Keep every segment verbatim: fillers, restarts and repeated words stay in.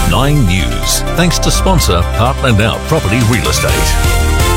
Nine News, thanks to sponsor Partner Now Property Real Estate.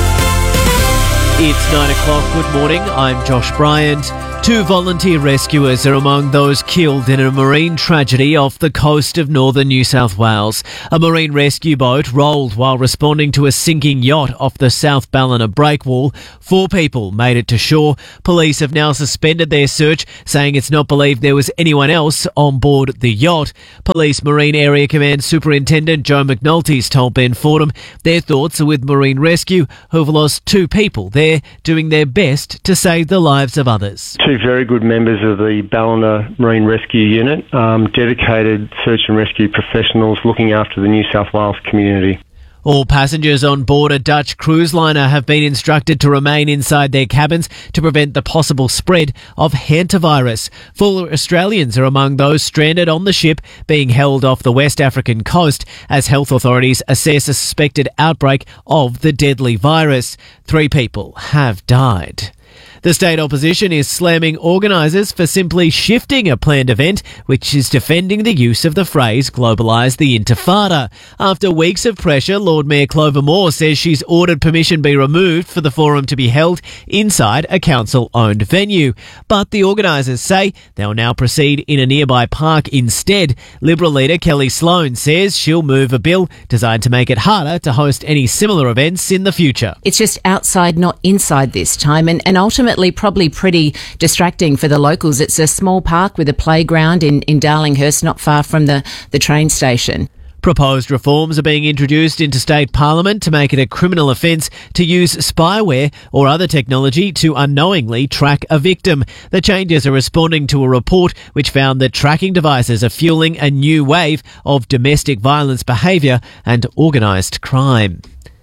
It's nine o'clock. Good morning. I'm Josh Bryant. Two volunteer rescuers are among those killed in a marine tragedy off the coast of northern New South Wales. A marine rescue boat rolled while responding to a sinking yacht off the South Ballina breakwall. Four people made it to shore. Police have now suspended their search, saying it's not believed there was anyone else on board the yacht. Police Marine Area Command Superintendent Joe McNulty's told Ben Fordham their thoughts are with Marine Rescue, who have lost two people there, doing their best to save the lives of others. Two very good members of the Ballina Marine Rescue Unit, um, dedicated search and rescue professionals looking after the New South Wales community. All passengers on board a Dutch cruise liner have been instructed to remain inside their cabins to prevent the possible spread of hantavirus. Four Australians are among those stranded on the ship being held off the West African coast as health authorities assess a suspected outbreak of the deadly virus. Three people have died. The state opposition is slamming organisers for simply shifting a planned event, which is defending the use of the phrase globalise the intifada. After weeks of pressure, Lord Mayor Clover Moore says she's ordered permission be removed for the forum to be held inside a council-owned venue. But the organisers say they'll now proceed in a nearby park instead. Liberal leader Kelly Sloan says she'll move a bill designed to make it harder to host any similar events in the future. It's just outside, not inside this time, and, and ultimately probably pretty distracting for the locals. It's a small park with a playground in, in Darlinghurst, not far from the, the train station. Proposed reforms are being introduced into state parliament to make it a criminal offence to use spyware or other technology to unknowingly track a victim. The changes are responding to a report which found that tracking devices are fueling a new wave of domestic violence behaviour and organised crime.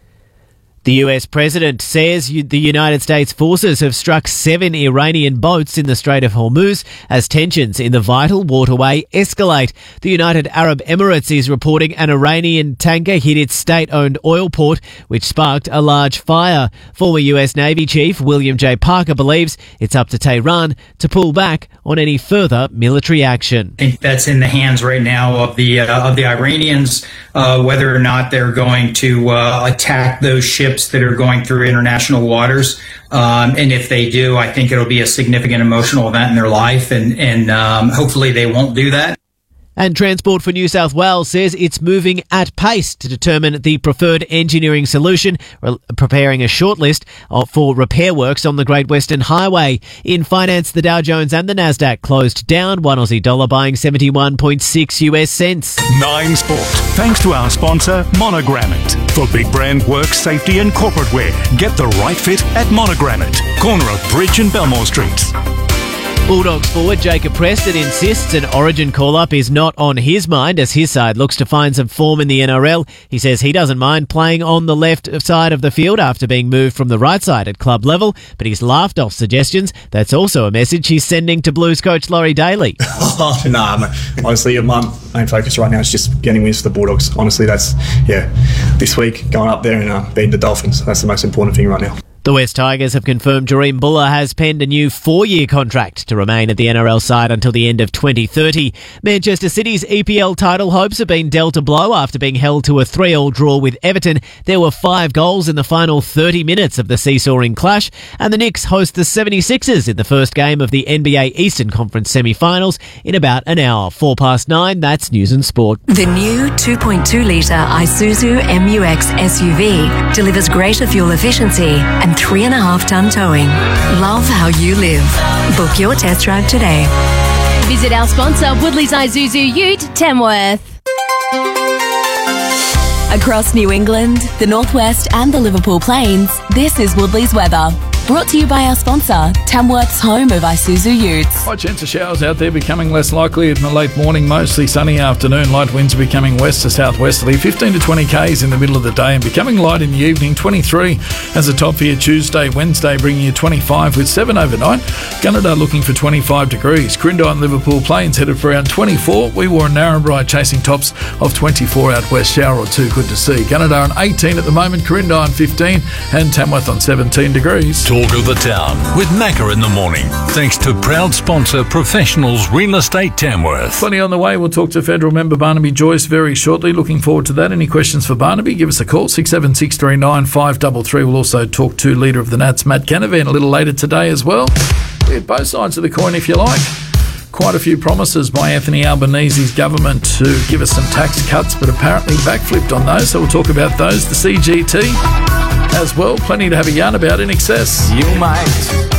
The U S president says the United States forces have struck seven Iranian boats in the Strait of Hormuz as tensions in the vital waterway escalate. The United Arab Emirates is reporting an Iranian tanker hit its state-owned oil port, which sparked a large fire. Former U S Navy Chief William J. Parker believes it's up to Tehran to pull back on any further military action. I think that's in the hands right now of the uh, of the Iranians, uh, whether or not they're going to uh, attack those ships that are going through international waters. Um, and if they do, I think it'll be a significant emotional event in their life, and, and um, hopefully they won't do that. And Transport for New South Wales says it's moving at pace to determine the preferred engineering solution, preparing a shortlist for repair works on the Great Western Highway. In finance, the Dow Jones and the Nasdaq closed down, one Aussie dollar buying seventy-one point six US cents. Nine Sport, thanks to our sponsor, Monogrammet. For big brand work, safety and corporate wear, get the right fit at Monogrammet, corner of Bridge and Belmore Streets. Bulldogs forward Jacob Preston insists an Origin call-up is not on his mind as his side looks to find some form in the N R L. He says he doesn't mind playing on the left side of the field after being moved from the right side at club level, but he's laughed off suggestions. That's also a message he's sending to Blues coach Laurie Daly. Oh, no, nah, honestly, my main focus right now is just getting wins for the Bulldogs. Honestly, that's, yeah, this week, going up there and uh, beating the Dolphins. That's the most important thing right now. The West Tigers have confirmed Jareem Buller has penned a new four-year contract to remain at the N R L side until the end of twenty thirty. Manchester City's E P L title hopes have been dealt a blow after being held to a three all draw with Everton. There were five goals in the final thirty minutes of the seesawing clash, and the Knicks host the seventy-sixers in the first game of the N B A Eastern Conference semi-finals in about an hour. Four past nine, that's News and Sport. The new two point two litre Isuzu M U X S U V delivers greater fuel efficiency and three and a half ton towing. Love how you live. Book your test drive today. Visit our sponsor, Woodley's Isuzu Ute, Tamworth. Across New England, the Northwest and the Liverpool Plains, this is Woodley's weather. Brought to you by our sponsor, Tamworth's home of Isuzu Utes. High chance of showers out there, becoming less likely in the late morning, mostly sunny afternoon. Light winds are becoming west to southwesterly, fifteen to twenty k's in the middle of the day, and becoming light in the evening, twenty-three as a top for your Tuesday. Wednesday bringing you twenty-five with seven overnight. Gunnedah looking for twenty-five degrees. Crindai and Liverpool Plains headed for around twenty-four. We wore Narrabri chasing tops of twenty-four out west. Shower or two, good to see. Gunnedah on eighteen at the moment, Crindai on fifteen, and Tamworth on seventeen degrees. talk of the town with Macca in the morning. Thanks to proud sponsor Professionals Real Estate Tamworth. Plenty on the way. We'll talk to Federal Member Barnaby Joyce very shortly. Looking forward to that. Any questions for Barnaby? Give us a call, six seven six three nine five three three. We'll also talk to Leader of the Nats, Matt Canavan, a little later today as well. We have both sides of the coin, if you like. Quite a few promises by Anthony Albanese's government to give us some tax cuts, but apparently backflipped on those, so we'll talk about those. The C G T as well. Plenty to have a yarn about in excess. You might